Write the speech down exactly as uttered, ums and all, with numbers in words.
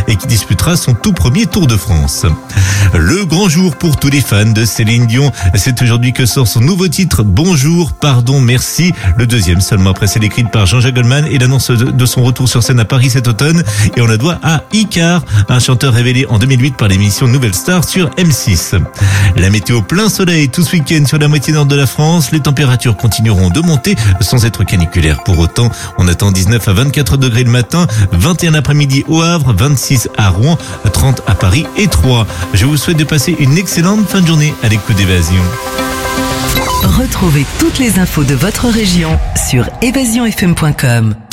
et qui disputera son tout premier Tour de France. Le grand jour pour tous les fans de Céline Dion. C'est aujourd'hui que sort son nouveau titre Bonjour, pardon, merci. Le deuxième seulement après celle écrite par Jean-Jacques Goldman et l'annonce de son retour sur scène à Paris cet automne. Et on la doit à Icar, un chanteur révélé en deux mille huit par l'émission Nouvelle Star sur M six. La météo plein soleil tout ce week-end sur la moitié nord de la France. Les températures continueront de monter sans être caniculaires. Pour autant, on attend dix-neuf à vingt-quatre degrés le matin, vingt et un l'après-midi au Havre, vingt-six à Rouen, trente à Paris et Troyes. Je vous souhaite de passer une excellente fin de journée à l'écoute d'Évasion. Retrouvez toutes les infos de votre région sur évasion f m point com.